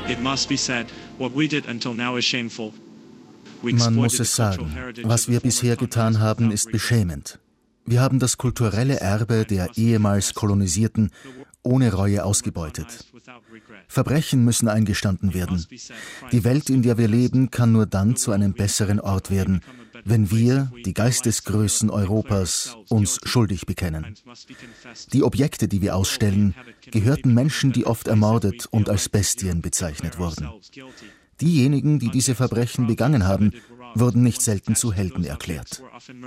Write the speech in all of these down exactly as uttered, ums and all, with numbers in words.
Man muss es sagen, was wir bisher getan haben, ist beschämend. Wir haben das kulturelle Erbe der ehemals Kolonisierten ohne Reue ausgebeutet. Verbrechen müssen eingestanden werden. Die Welt, in der wir leben, kann nur dann zu einem besseren Ort werden, wenn wir, die Geistesgrößen Europas, uns schuldig bekennen. Die Objekte, die wir ausstellen, gehörten Menschen, die oft ermordet und als Bestien bezeichnet wurden. Diejenigen, die diese Verbrechen begangen haben, wurden nicht selten zu Helden erklärt.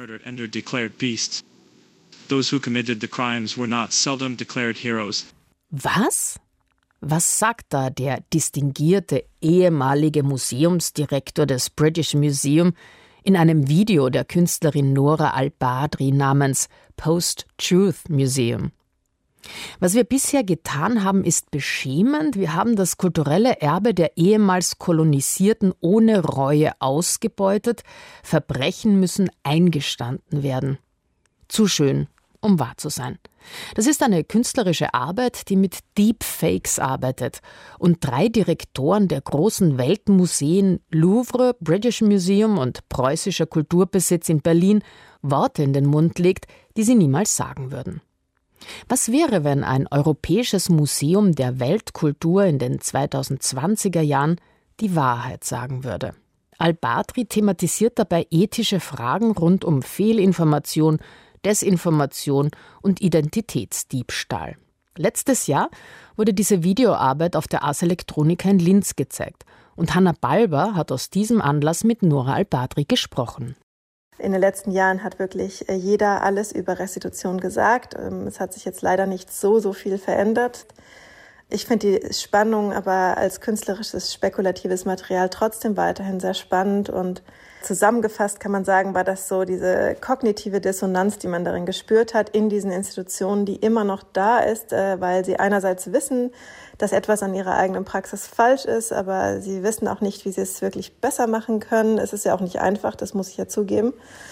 Was? Was sagt da der distinguierte ehemalige Museumsdirektor des British Museum in einem Video der Künstlerin Nora Al-Badri namens Post-Truth Museum? Was wir bisher getan haben, ist beschämend. Wir haben das kulturelle Erbe der ehemals Kolonisierten ohne Reue ausgebeutet. Verbrechen müssen eingestanden werden. Zu schön, um wahr zu sein. Das ist eine künstlerische Arbeit, die mit Deepfakes arbeitet und drei Direktoren der großen Weltmuseen Louvre, British Museum und Preußischer Kulturbesitz in Berlin Worte in den Mund legt, die sie niemals sagen würden. Was wäre, wenn ein europäisches Museum der Weltkultur in den zweitausendzwanziger Jahren die Wahrheit sagen würde? Al-Badri thematisiert dabei ethische Fragen rund um Fehlinformation, Desinformation und Identitätsdiebstahl. Letztes Jahr wurde diese Videoarbeit auf der Ars Electronica in Linz gezeigt und Hanna Balber hat aus diesem Anlass mit Nora Al-Badri gesprochen. In den letzten Jahren hat wirklich jeder alles über Restitution gesagt. Es hat sich jetzt leider nicht so, so viel verändert. Ich finde die Spannung aber als künstlerisches, spekulatives Material trotzdem weiterhin sehr spannend. Und zusammengefasst kann man sagen, war das so diese kognitive Dissonanz, die man darin gespürt hat, in diesen Institutionen, die immer noch da ist, weil sie einerseits wissen, dass etwas an ihrer eigenen Praxis falsch ist, aber sie wissen auch nicht, wie sie es wirklich besser machen können. Es ist ja auch nicht einfach, das muss ich ja zugeben.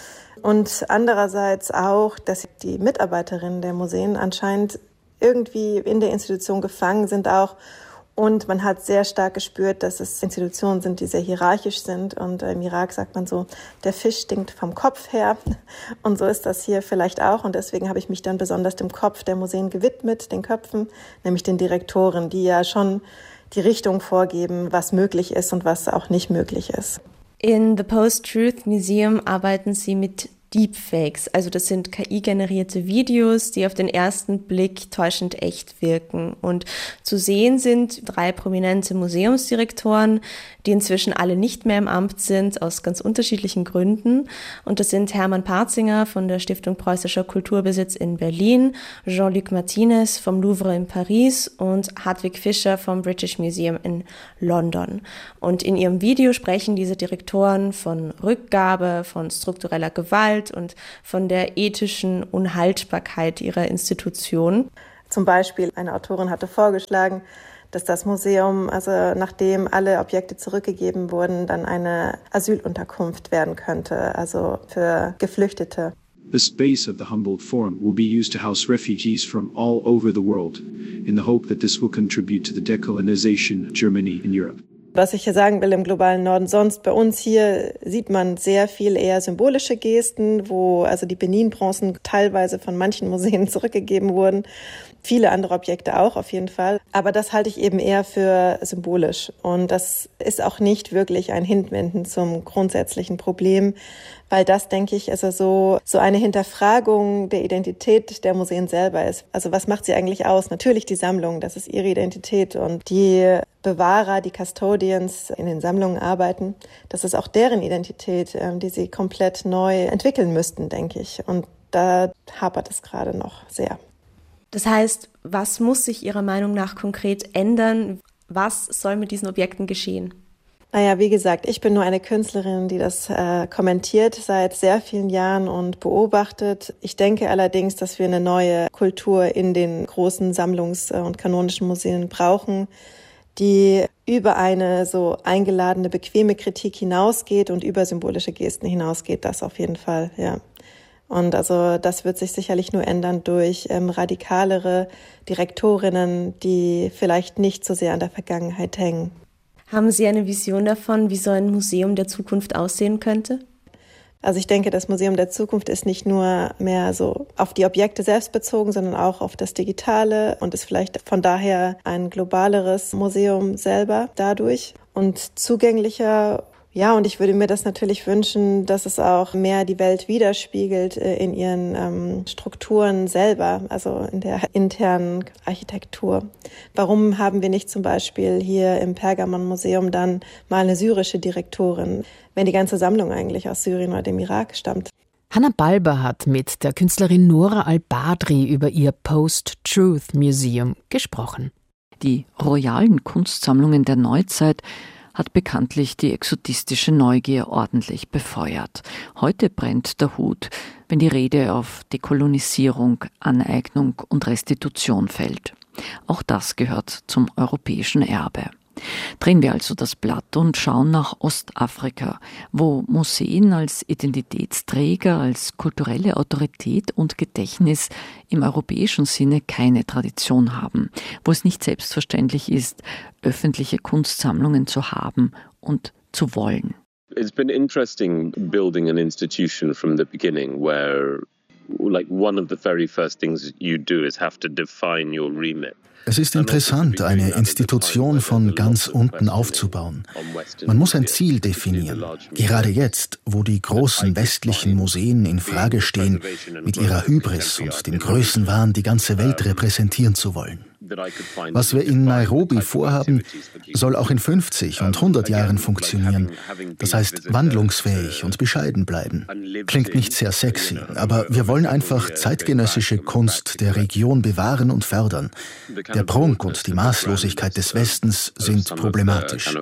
Und andererseits auch, dass die Mitarbeiterinnen der Museen anscheinend irgendwie in der Institution gefangen sind auch. Und man hat sehr stark gespürt, dass es Institutionen sind, die sehr hierarchisch sind. Und im Irak sagt man so, der Fisch stinkt vom Kopf her. Und so ist das hier vielleicht auch. Und deswegen habe ich mich dann besonders dem Kopf der Museen gewidmet, den Köpfen, nämlich den Direktoren, die ja schon die Richtung vorgeben, was möglich ist und was auch nicht möglich ist. In The Post-Truth Museum arbeiten Sie mit Deepfakes, also das sind K I-generierte Videos, die auf den ersten Blick täuschend echt wirken. Und zu sehen sind drei prominente Museumsdirektoren, die inzwischen alle nicht mehr im Amt sind, aus ganz unterschiedlichen Gründen. Und das sind Hermann Parzinger von der Stiftung Preußischer Kulturbesitz in Berlin, Jean-Luc Martinez vom Louvre in Paris und Hartwig Fischer vom British Museum in London. Und in ihrem Video sprechen diese Direktoren von Rückgabe, von struktureller Gewalt und von der ethischen Unhaltbarkeit ihrer Institution. Zum Beispiel, eine Autorin hatte vorgeschlagen, dass das Museum, also nachdem alle Objekte zurückgegeben wurden, dann eine Asylunterkunft werden könnte, also für Geflüchtete. The space of the Humboldt Forum will be used to house refugees from all over the world, in the hope that this will contribute to the decolonization of Germany in Europe. Was ich hier sagen will im globalen Norden, sonst bei uns hier sieht man sehr viel eher symbolische Gesten, wo also die Benin-Bronzen teilweise von manchen Museen zurückgegeben wurden. Viele andere Objekte auch auf jeden Fall. Aber das halte ich eben eher für symbolisch. Und das ist auch nicht wirklich ein Hinwenden zum grundsätzlichen Problem, weil das, denke ich, also so, so eine Hinterfragung der Identität der Museen selber ist. Also was macht sie eigentlich aus? Natürlich die Sammlung, das ist ihre Identität. Und die Bewahrer, die Custodians in den Sammlungen arbeiten, das ist auch deren Identität, die sie komplett neu entwickeln müssten, denke ich. Und da hapert es gerade noch sehr. Das heißt, was muss sich Ihrer Meinung nach konkret ändern? Was soll mit diesen Objekten geschehen? Naja, wie gesagt, ich bin nur eine Künstlerin, die das äh, kommentiert seit sehr vielen Jahren und beobachtet. Ich denke allerdings, dass wir eine neue Kultur in den großen Sammlungs- und kanonischen Museen brauchen, die über eine so eingeladene, bequeme Kritik hinausgeht und über symbolische Gesten hinausgeht. Das auf jeden Fall, ja. Und also das wird sich sicherlich nur ändern durch ähm, radikalere Direktorinnen, die vielleicht nicht so sehr an der Vergangenheit hängen. Haben Sie eine Vision davon, wie so ein Museum der Zukunft aussehen könnte? Also ich denke, das Museum der Zukunft ist nicht nur mehr so auf die Objekte selbst bezogen, sondern auch auf das Digitale und ist vielleicht von daher ein globaleres Museum selber dadurch und zugänglicher. Ja, und ich würde mir das natürlich wünschen, dass es auch mehr die Welt widerspiegelt in ihren ähm, Strukturen selber, also in der internen Architektur. Warum haben wir nicht zum Beispiel hier im Pergamon-Museum dann mal eine syrische Direktorin, wenn die ganze Sammlung eigentlich aus Syrien oder dem Irak stammt? Hanna Balber hat mit der Künstlerin Nora Al-Badri über ihr Post-Truth Museum gesprochen. Die royalen Kunstsammlungen der Neuzeit hat bekanntlich die exotistische Neugier ordentlich befeuert. Heute brennt der Hut, wenn die Rede auf Dekolonisierung, Aneignung und Restitution fällt. Auch das gehört zum europäischen Erbe. Drehen wir also das Blatt und schauen nach Ostafrika, wo Museen als Identitätsträger, als kulturelle Autorität und Gedächtnis im europäischen Sinne keine Tradition haben, wo es nicht selbstverständlich ist, öffentliche Kunstsammlungen zu haben und zu wollen. It's been interesting building an institution from the beginning where like one of the very first things you do is have to define your remit. Es ist interessant, eine Institution von ganz unten aufzubauen. Man muss ein Ziel definieren. Gerade jetzt, wo die großen westlichen Museen in Frage stehen, mit ihrer Hybris und dem Größenwahn die ganze Welt repräsentieren zu wollen. Was wir in Nairobi vorhaben, soll auch in fünfzig und hundert Jahren funktionieren. Das heißt, wandlungsfähig und bescheiden bleiben. Klingt nicht sehr sexy, aber wir wollen einfach zeitgenössische Kunst der Region bewahren und fördern. Der Prunk und die Maßlosigkeit des Westens sind problematisch.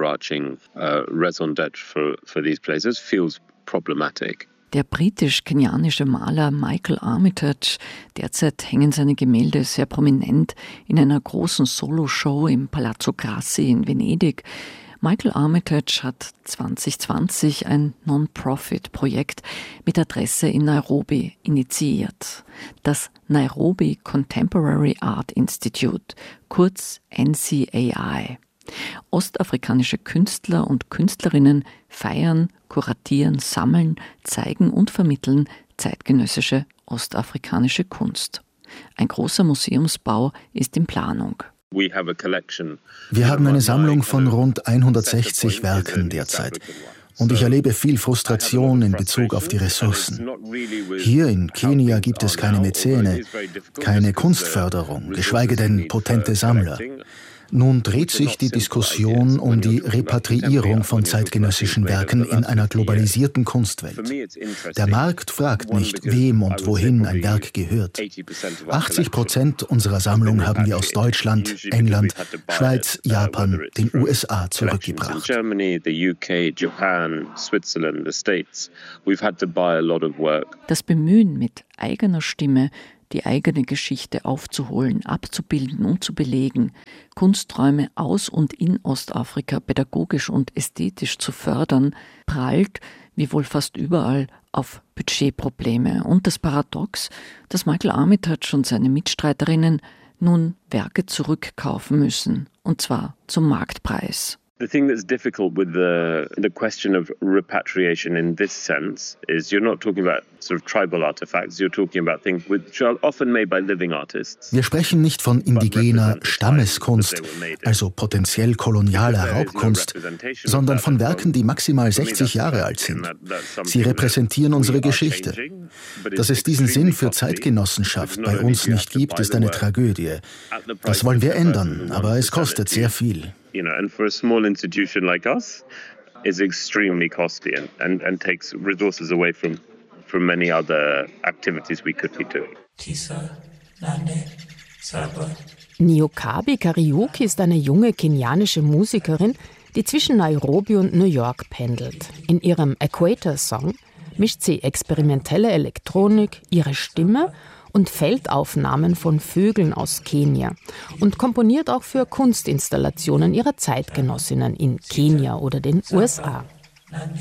Der britisch-kenianische Maler Michael Armitage, derzeit hängen seine Gemälde sehr prominent in einer großen Soloshow im Palazzo Grassi in Venedig. Michael Armitage hat zwanzig zwanzig ein Non-Profit-Projekt mit Adresse in Nairobi initiiert. Das Nairobi Contemporary Art Institute, kurz N C A I. Ostafrikanische Künstler und Künstlerinnen feiern, kuratieren, sammeln, zeigen und vermitteln zeitgenössische ostafrikanische Kunst. Ein großer Museumsbau ist in Planung. Wir haben eine Sammlung von rund hundertsechzig Werken derzeit. Und ich erlebe viel Frustration in Bezug auf die Ressourcen. Hier in Kenia gibt es keine Mäzene, keine Kunstförderung, geschweige denn potente Sammler. Nun dreht sich die Diskussion um die Repatriierung von zeitgenössischen Werken in einer globalisierten Kunstwelt. Der Markt fragt nicht, wem und wohin ein Werk gehört. achtzig Prozent unserer Sammlung haben wir aus Deutschland, England, Schweiz, Japan, den U S A zurückgebracht. Das Bemühen mit eigener Stimme, die eigene Geschichte aufzuholen, abzubilden und zu belegen, Kunsträume aus und in Ostafrika pädagogisch und ästhetisch zu fördern, prallt, wie wohl fast überall, auf Budgetprobleme und das Paradox, dass Michael Armitage und seine Mitstreiterinnen nun Werke zurückkaufen müssen, und zwar zum Marktpreis. The thing that's difficult with the the question of repatriation in this sense is you're not talking about sort of tribal artifacts, you're talking about things which are often made by living artists. Wir sprechen nicht von indigener Stammeskunst, also potenziell kolonialer Raubkunst, sondern von Werken, die maximal sechzig Jahre alt sind. Sie repräsentieren unsere Geschichte. Dass es diesen Sinn für Zeitgenossenschaft bei uns nicht gibt, ist eine Tragödie. Das wollen wir ändern, aber es kostet sehr viel. You know, and for a small institution like us, is extremely costly and, and, and takes resources away from, from many other activities we could be doing. Niokabi Kariuki ist eine junge kenianische Musikerin, die zwischen Nairobi und New York pendelt. In ihrem Equator-Song mischt sie experimentelle Elektronik, ihre Stimme und Feldaufnahmen von Vögeln aus Kenia und komponiert auch für Kunstinstallationen ihrer Zeitgenossinnen in Kenia oder den U S A.